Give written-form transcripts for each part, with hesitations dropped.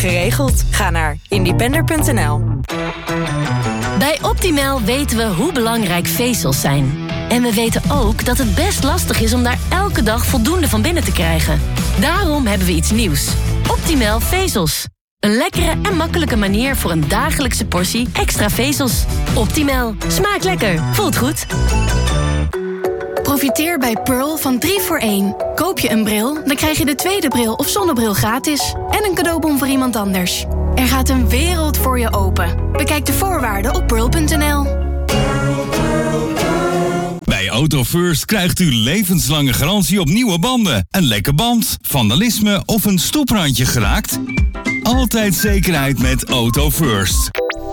Geregeld. Ga naar independer.nl. Bij Optimal weten we hoe belangrijk vezels zijn. En we weten ook dat het best lastig is om daar elke dag voldoende van binnen te krijgen. Daarom hebben we iets nieuws. Optimal vezels. Een lekkere en makkelijke manier voor een dagelijkse portie extra vezels. Optimal. Smaakt lekker. Voelt goed. Profiteer bij Pearl van 3 voor 1. Koop je een bril, dan krijg je de tweede bril of zonnebril gratis. En een cadeaubon voor iemand anders. Er gaat een wereld voor je open. Bekijk de voorwaarden op pearl.nl. Bij Auto First krijgt u levenslange garantie op nieuwe banden. Een lekke band, vandalisme of een stoeprandje geraakt? Altijd zekerheid met Auto First.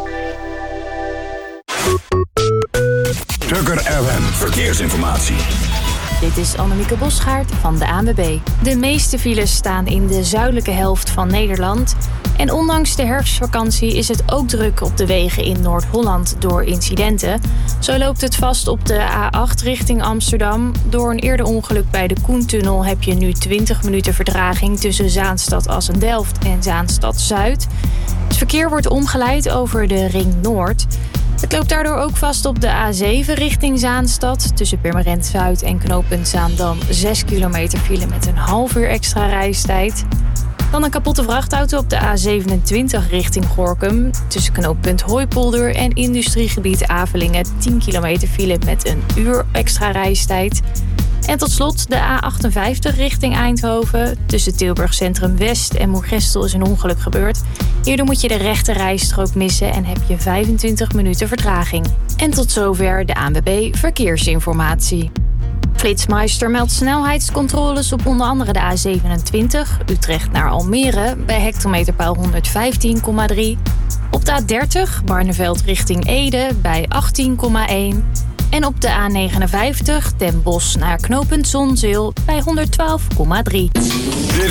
Tukker FM Verkeersinformatie. Dit is Annemieke Bosgaard van de ANWB. De meeste files staan in de zuidelijke helft van Nederland. En ondanks de herfstvakantie is het ook druk op de wegen in Noord-Holland door incidenten. Zo loopt het vast op de A8 richting Amsterdam. Door een eerder ongeluk bij de Koentunnel heb je nu 20 minuten vertraging tussen Zaanstad-Assendelft en Zaanstad-Zuid. Het verkeer wordt omgeleid over de Ring Noord. Het loopt daardoor ook vast op de A7 richting Zaanstad. Tussen Purmerend Zuid en knooppunt Zaandam 6 kilometer file met een half uur extra reistijd. Dan een kapotte vrachtauto op de A27 richting Gorinchem. Tussen knooppunt Hooipolder en industriegebied Avelingen 10 kilometer file met een uur extra reistijd. En tot slot de A58 richting Eindhoven. Tussen Tilburg Centrum West en Moergestel is een ongeluk gebeurd. Hierdoor moet je de rechte rijstrook missen en heb je 25 minuten vertraging. En tot zover de ANWB Verkeersinformatie. Flitsmeister meldt snelheidscontroles op onder andere de A27, Utrecht naar Almere, bij hectometerpaal 115,3. Op de A30, Barneveld richting Ede, bij 18,1. En op de A59, Den Bosch naar knooppunt Zonzeel, bij 112,3.